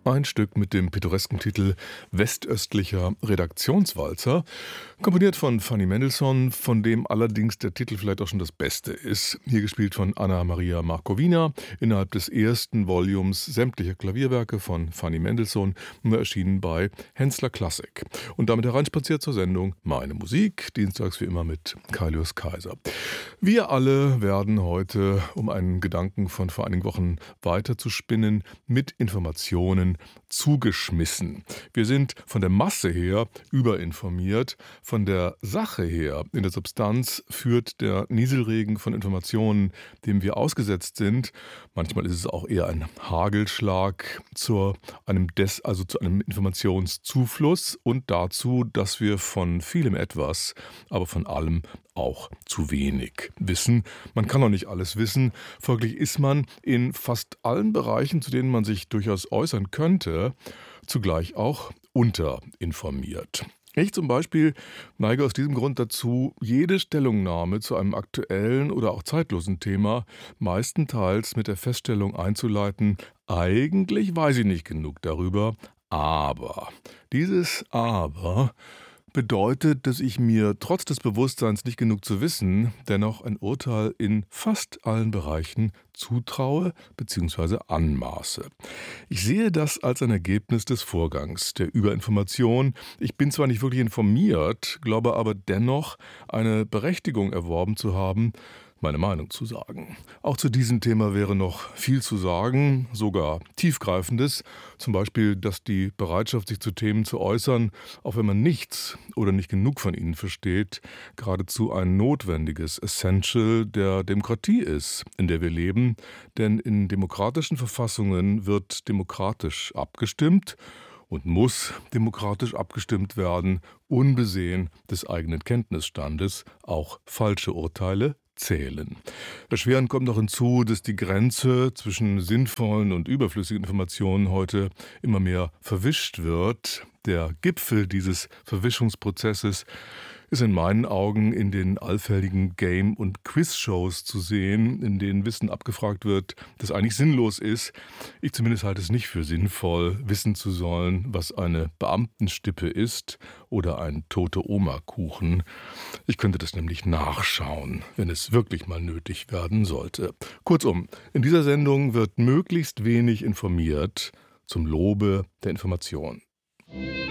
Ein Stück mit dem pittoresken Titel Westöstlicher Redaktionswalzer, komponiert von Fanny Mendelssohn, von dem allerdings der Titel vielleicht auch schon das Beste ist. Hier gespielt von Anna Maria Markowina, innerhalb des ersten Volumes sämtlicher Klavierwerke von Fanny Mendelssohn, nur erschienen bei Hensler Klassik. Und damit hereinspaziert zur Sendung Meine Musik, dienstags wie immer mit Kailius Kaiser. Wir alle werden heute, um einen Gedanken von vor einigen Wochen weiterzuspinnen, mit Informationen zugeschmissen. Wir sind von der Masse her überinformiert, von der Sache her, in der Substanz, führt der Nieselregen von Informationen, dem wir ausgesetzt sind, manchmal ist es auch eher ein Hagelschlag, zu einem Informationszufluss und dazu, dass wir von vielem etwas, aber von allem auch zu wenig wissen. Man kann auch nicht alles wissen. Folglich ist man in fast allen Bereichen, zu denen man sich durchaus äußern könnte, zugleich auch unterinformiert. Ich zum Beispiel neige aus diesem Grund dazu, jede Stellungnahme zu einem aktuellen oder auch zeitlosen Thema meistenteils mit der Feststellung einzuleiten: Eigentlich weiß ich nicht genug darüber, aber. Dieses Aber bedeutet, dass ich mir trotz des Bewusstseins, nicht genug zu wissen, dennoch ein Urteil in fast allen Bereichen zutraue bzw. anmaße. Ich sehe das als ein Ergebnis des Vorgangs der Überinformation. Ich bin zwar nicht wirklich informiert, glaube aber dennoch eine Berechtigung erworben zu haben, meine Meinung zu sagen. Auch zu diesem Thema wäre noch viel zu sagen, sogar Tiefgreifendes. Zum Beispiel, dass die Bereitschaft, sich zu Themen zu äußern, auch wenn man nichts oder nicht genug von ihnen versteht, geradezu ein notwendiges Essential der Demokratie ist, in der wir leben. Denn in demokratischen Verfassungen wird demokratisch abgestimmt und muss demokratisch abgestimmt werden, unbesehen des eigenen Kenntnisstandes. Auch falsche Urteile zählen. Erschwerend kommt noch hinzu, dass die Grenze zwischen sinnvollen und überflüssigen Informationen heute immer mehr verwischt wird. Der Gipfel dieses Verwischungsprozesses ist in meinen Augen in den allfälligen Game- und Quiz-Shows zu sehen, in denen Wissen abgefragt wird, das eigentlich sinnlos ist. Ich zumindest halte es nicht für sinnvoll, wissen zu sollen, was eine Beamtenstippe ist oder ein Tote-Oma-Kuchen. Ich könnte das nämlich nachschauen, wenn es wirklich mal nötig werden sollte. Kurzum, in dieser Sendung wird möglichst wenig informiert, zum Lobe der Information.